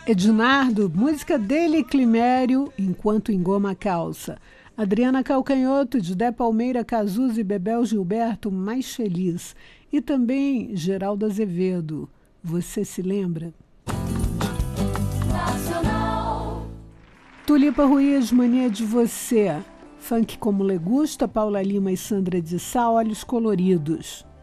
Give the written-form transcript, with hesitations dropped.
Ednardo, música dele e Climério, Enquanto Engoma a Calça. Adriana Calcanhoto, Didé Palmeira, Cazuza e Bebel Gilberto, Mais Feliz. E também Geraldo Azevedo, Você se lembra? Nacional. Tulipa Ruiz, Mania de Você. Funk como Legusta, Paula Lima e Sandra de Sá, Olhos Coloridos.